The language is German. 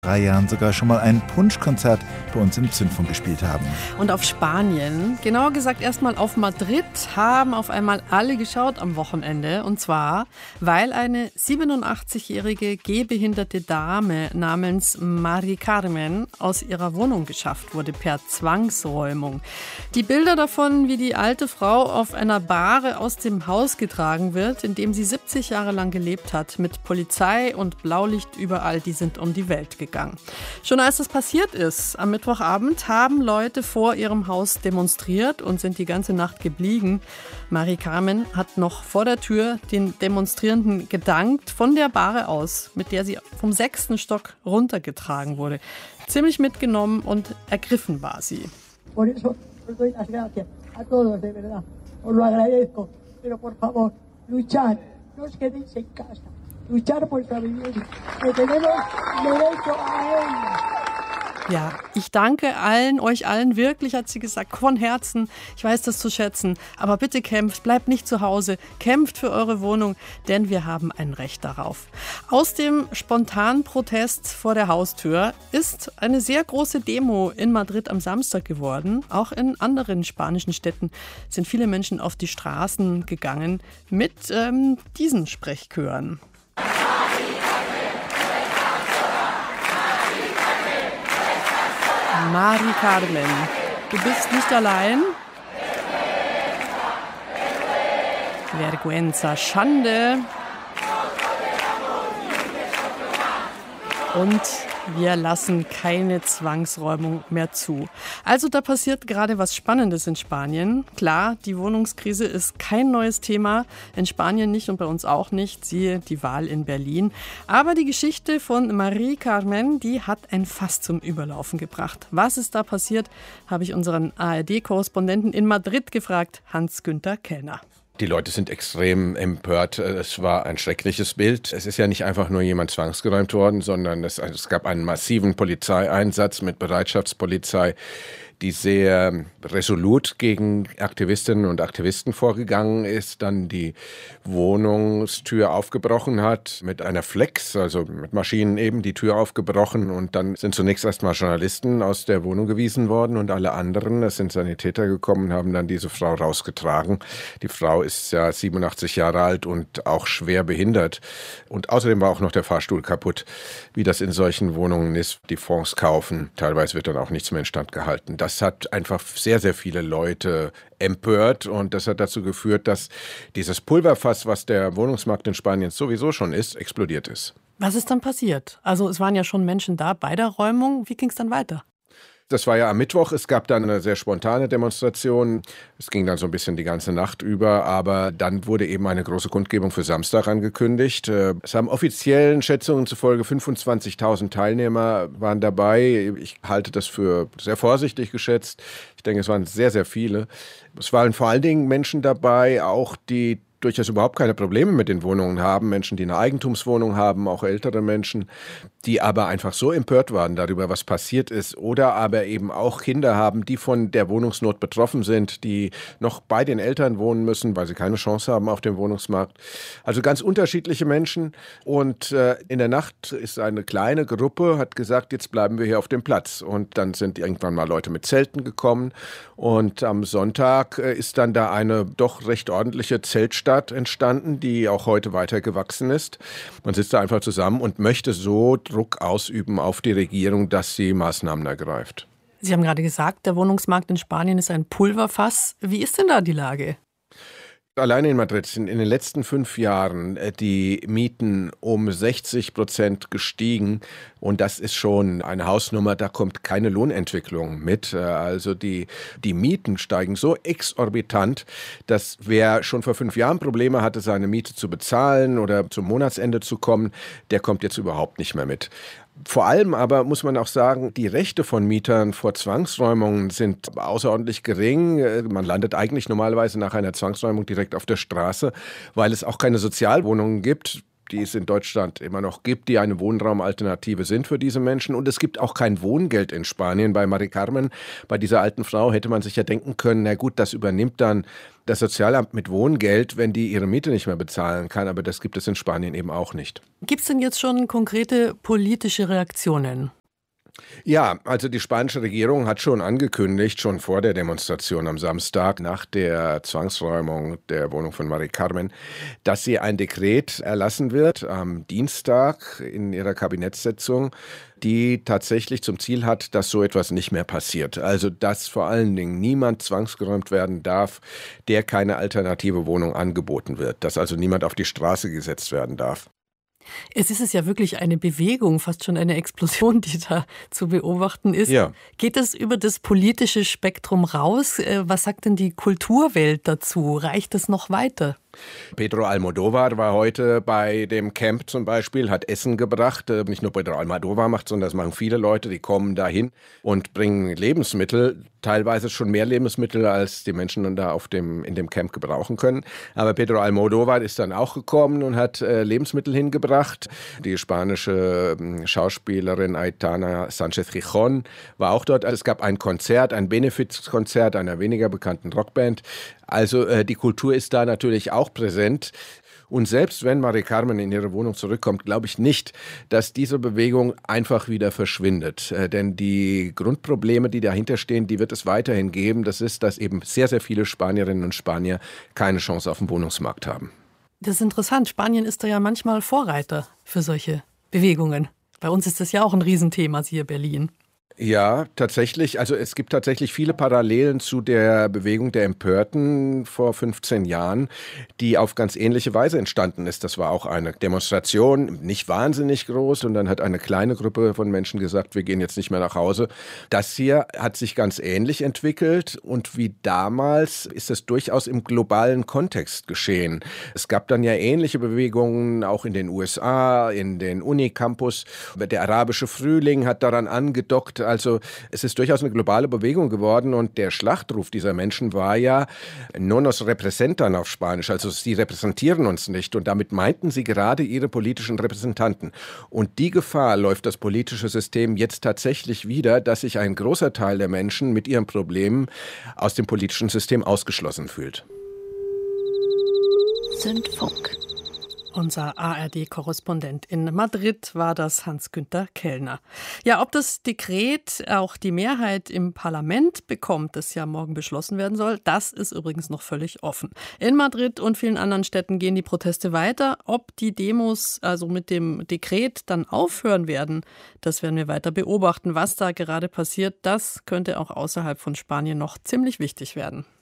3 Jahren sogar schon mal ein Punschkonzert bei uns im Zündfunk gespielt haben. Und auf Spanien, genauer gesagt erstmal auf Madrid, haben auf einmal alle geschaut am Wochenende. Und zwar, weil eine 87-jährige gehbehinderte Dame namens Mari Carmen aus ihrer Wohnung geschafft wurde per Zwangsräumung. Die Bilder davon, wie die alte Frau auf einer Bahre aus dem Haus getragen wird, in dem sie 70 Jahre lang gelebt hat, mit Polizei und Blaulicht überall, die sind um die Welt gegangen. Schon als das passiert ist, am Mittwochabend, haben Leute vor ihrem Haus demonstriert und sind die ganze Nacht geblieben. Mari Carmen hat noch vor der Tür den Demonstrierenden gedankt, von der Bahre aus, mit der sie vom 6. Stock runtergetragen wurde. Ziemlich mitgenommen und ergriffen war sie. Por eso os doy las gracias a todos, de verdad. Os lo agradezco. Pero por favor, luchad. No os quedéis en casa. Luchar por nuestra vivienda. Que tenemos derecho a ella. Ja, ich danke euch allen wirklich, hat sie gesagt, von Herzen. Ich weiß das zu schätzen. Aber bitte kämpft, bleibt nicht zu Hause. Kämpft für eure Wohnung, denn wir haben ein Recht darauf. Aus dem spontanen Protest vor der Haustür ist eine sehr große Demo in Madrid am Samstag geworden. Auch in anderen spanischen Städten sind viele Menschen auf die Straßen gegangen mit diesen Sprechchören. Mari Carmen, du bist nicht allein. Vergüenza, Schande. Und wir lassen keine Zwangsräumung mehr zu. Also da passiert gerade was Spannendes in Spanien. Klar, die Wohnungskrise ist kein neues Thema. In Spanien nicht und bei uns auch nicht. Siehe die Wahl in Berlin. Aber die Geschichte von Mari Carmen, die hat ein Fass zum Überlaufen gebracht. Was ist da passiert, habe ich unseren ARD-Korrespondenten in Madrid gefragt, Hans-Günther Kellner. Die Leute sind extrem empört. Es war ein schreckliches Bild. Es ist ja nicht einfach nur jemand zwangsgeräumt worden, sondern es gab einen massiven Polizeieinsatz mit Bereitschaftspolizei, die sehr resolut gegen Aktivistinnen und Aktivisten vorgegangen ist, dann die Wohnungstür aufgebrochen hat mit einer Flex, also mit Maschinen eben die Tür aufgebrochen, und dann sind zunächst erstmal Journalisten aus der Wohnung gewiesen worden und alle anderen, es sind Sanitäter gekommen, haben dann diese Frau rausgetragen. Die Frau ist ja 87 Jahre alt und auch schwer behindert, und außerdem war auch noch der Fahrstuhl kaputt, wie das in solchen Wohnungen ist, die Fonds kaufen. Teilweise wird dann auch nichts mehr instand gehalten. Das hat einfach sehr, sehr viele Leute empört, und das hat dazu geführt, dass dieses Pulverfass, was der Wohnungsmarkt in Spanien sowieso schon ist, explodiert ist. Was ist dann passiert? Also es waren ja schon Menschen da bei der Räumung. Wie ging es dann weiter? Das war ja am Mittwoch. Es gab dann eine sehr spontane Demonstration. Es ging dann so ein bisschen die ganze Nacht über, aber dann wurde eben eine große Kundgebung für Samstag angekündigt. Es haben offiziellen Schätzungen zufolge 25.000 Teilnehmer waren dabei. Ich halte das für sehr vorsichtig geschätzt. Ich denke, es waren sehr, sehr viele. Es waren vor allen Dingen Menschen dabei, auch die durchaus überhaupt keine Probleme mit den Wohnungen haben, Menschen, die eine Eigentumswohnung haben, auch ältere Menschen, die aber einfach so empört waren darüber, was passiert ist, oder aber eben auch Kinder haben, die von der Wohnungsnot betroffen sind, die noch bei den Eltern wohnen müssen, weil sie keine Chance haben auf dem Wohnungsmarkt. Also ganz unterschiedliche Menschen, und in der Nacht ist eine kleine Gruppe, hat gesagt, jetzt bleiben wir hier auf dem Platz, und dann sind irgendwann mal Leute mit Zelten gekommen, und am Sonntag ist dann da eine doch recht ordentliche Zeltstadt entstanden, die auch heute weiter gewachsen ist. Man sitzt da einfach zusammen und möchte so Druck ausüben auf die Regierung, dass sie Maßnahmen ergreift. Sie haben gerade gesagt, der Wohnungsmarkt in Spanien ist ein Pulverfass. Wie ist denn da die Lage? Alleine in Madrid sind in den letzten 5 Jahren die Mieten um 60% gestiegen. Und das ist schon eine Hausnummer, da kommt keine Lohnentwicklung mit. Also die Mieten steigen so exorbitant, dass wer schon vor 5 Jahren Probleme hatte, seine Miete zu bezahlen oder zum Monatsende zu kommen, der kommt jetzt überhaupt nicht mehr mit. Vor allem aber muss man auch sagen, die Rechte von Mietern vor Zwangsräumungen sind außerordentlich gering. Man landet eigentlich normalerweise nach einer Zwangsräumung direkt auf der Straße, weil es auch keine Sozialwohnungen gibt. die es in Deutschland immer noch gibt, die eine Wohnraumalternative sind für diese Menschen. Und es gibt auch kein Wohngeld in Spanien. Bei Mari Carmen, bei dieser alten Frau, hätte man sich ja denken können, na gut, das übernimmt dann das Sozialamt mit Wohngeld, wenn die ihre Miete nicht mehr bezahlen kann. Aber das gibt es in Spanien eben auch nicht. Gibt es denn jetzt schon konkrete politische Reaktionen? Ja, also die spanische Regierung hat schon angekündigt, schon vor der Demonstration am Samstag nach der Zwangsräumung der Wohnung von Mari Carmen, dass sie ein Dekret erlassen wird am Dienstag in ihrer Kabinettssitzung, die tatsächlich zum Ziel hat, dass so etwas nicht mehr passiert. Also dass vor allen Dingen niemand zwangsgeräumt werden darf, der keine alternative Wohnung angeboten wird, dass also niemand auf die Straße gesetzt werden darf. Es ist ja wirklich eine Bewegung, fast schon eine Explosion, die da zu beobachten ist. Ja. Geht das über das politische Spektrum raus? Was sagt denn die Kulturwelt dazu? Reicht das noch weiter? Pedro Almodóvar war heute bei dem Camp zum Beispiel, hat Essen gebracht. Nicht nur Pedro Almodóvar macht, sondern das machen viele Leute, die kommen dahin und bringen Lebensmittel, teilweise schon mehr Lebensmittel, als die Menschen dann da in dem Camp gebrauchen können. Aber Pedro Almodóvar ist dann auch gekommen und hat Lebensmittel hingebracht. Die spanische Schauspielerin Aitana Sánchez Gijón war auch dort. Es gab ein Konzert, ein Benefizkonzert einer weniger bekannten Rockband. Also die Kultur ist da natürlich auch präsent. Und selbst wenn Mari Carmen in ihre Wohnung zurückkommt, glaube ich nicht, dass diese Bewegung einfach wieder verschwindet. Denn die Grundprobleme, die dahinter stehen, die wird es weiterhin geben. Das ist, dass eben sehr, sehr viele Spanierinnen und Spanier keine Chance auf dem Wohnungsmarkt haben. Das ist interessant. Spanien ist da ja manchmal Vorreiter für solche Bewegungen. Bei uns ist das ja auch ein Riesenthema, siehe Berlin. Ja, tatsächlich. Also es gibt tatsächlich viele Parallelen zu der Bewegung der Empörten vor 15 Jahren, die auf ganz ähnliche Weise entstanden ist. Das war auch eine Demonstration, nicht wahnsinnig groß, und dann hat eine kleine Gruppe von Menschen gesagt, wir gehen jetzt nicht mehr nach Hause. Das hier hat sich ganz ähnlich entwickelt, und wie damals ist es durchaus im globalen Kontext geschehen. Es gab dann ja ähnliche Bewegungen auch in den USA, in den Unicampus. Der arabische Frühling hat daran angedockt. Also es ist durchaus eine globale Bewegung geworden, und der Schlachtruf dieser Menschen war ja "No nos representan" auf Spanisch, also sie repräsentieren uns nicht, und damit meinten sie gerade ihre politischen Repräsentanten. Und die Gefahr läuft das politische System jetzt tatsächlich wieder, dass sich ein großer Teil der Menschen mit ihren Problemen aus dem politischen System ausgeschlossen fühlt. Sündfunk. Unser ARD-Korrespondent in Madrid war das Hans-Günther Kellner. Ja, ob das Dekret auch die Mehrheit im Parlament bekommt, das ja morgen beschlossen werden soll, das ist übrigens noch völlig offen. In Madrid und vielen anderen Städten gehen die Proteste weiter. Ob die Demos also mit dem Dekret dann aufhören werden, das werden wir weiter beobachten. Was da gerade passiert, das könnte auch außerhalb von Spanien noch ziemlich wichtig werden.